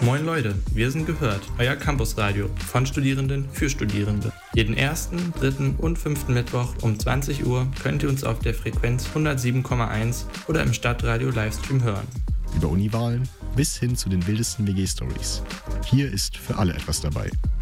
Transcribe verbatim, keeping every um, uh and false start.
Moin Leute, wir sind Gehört, euer Campusradio von Studierenden für Studierende. Jeden ersten, dritten und fünften Mittwoch um zwanzig Uhr könnt ihr uns auf der Frequenz hundertsieben Komma eins oder im Stadtradio Livestream hören. Über Uniwahlen bis hin zu den wildesten W G-Stories. Hier ist für alle etwas dabei.